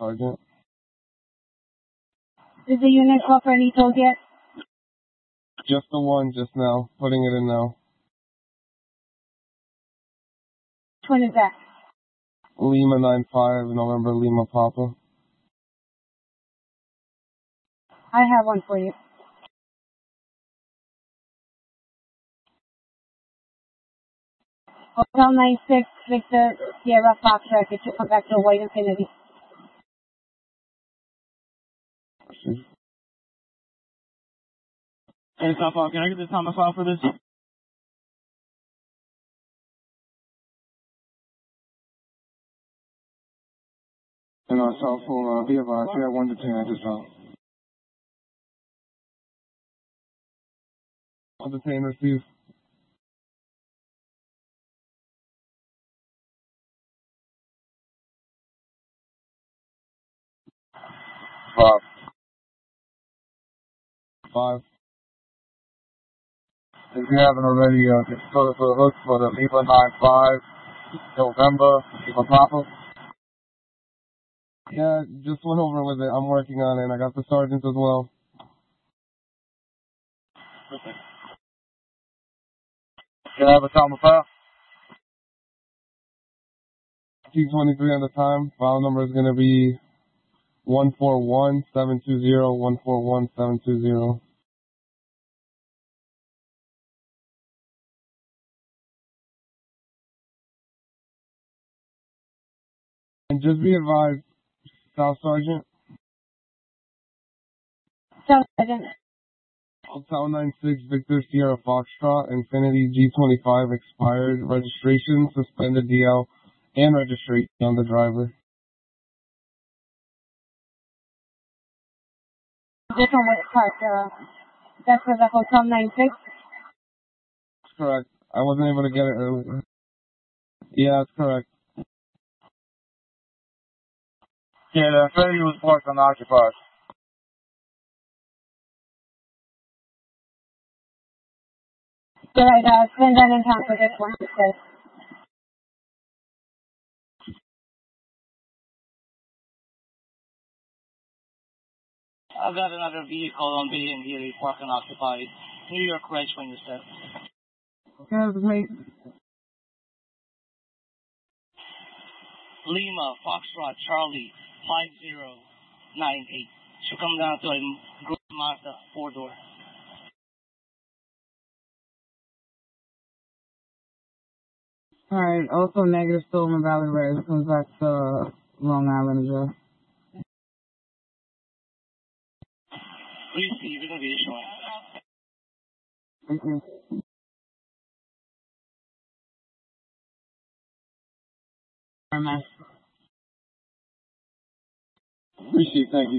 Sergeant. Did the unit call for any tolls yet? Just the one just now. Putting it in now. Which one is that? Lima 95, November Lima Papa. I have one for you. Hotel 96, Victor Sierra Foxtrot. Get you come back to a white Infinity. Hey, South Park, can I get the time file for this? And on South 4, be advised, we have 1 to 10 at this time. 1 to 10 received. Five. If you haven't already, just go to the hook for the Lima 95, November, Lima Papa. Yeah, just went over with it. I'm working on it. I got the sergeant as well. Okay. Can I have a time of file? T23 on the time. File number is going to be 141720, 141720. And just be advised, Staff Sergeant, Sergeant. Hotel 96, Victor Sierra Foxtrot, Infinity G25 expired, registration, suspended DL, and registration on the driver. This one was parked. That's for the Hotel 96? That's correct. I wasn't able to get it earlier. Yeah, that's correct. Yeah, the Infinity was parked unoccupied. Alright, send that in time for this one, it says. I've got another vehicle on being here, parked unoccupied. New York Reg when you said. Okay, mate. Lima, Foxtrot, Charlie, 5098. Should come down to a Group Mazda 4-door. Alright, also negative stolen Valley Red. Comes back to Long Island as well. Receive, it's going to be issuing. Thank you. RMS. Appreciate it, thank you.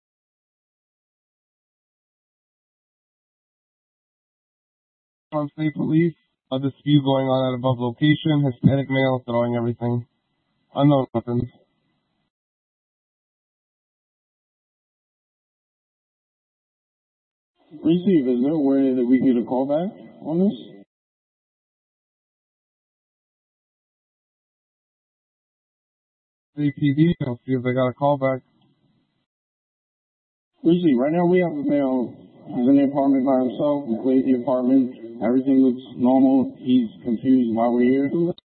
From State Police, a dispute going on at above location, Hispanic male throwing everything. Unknown weapons. Receive, is there a way that we get a call back on this? APD, I'll see if they got a call back. Receive, right now we have a male. He's in the apartment by himself. We cleared the apartment. Everything looks normal. He's confused why we're here.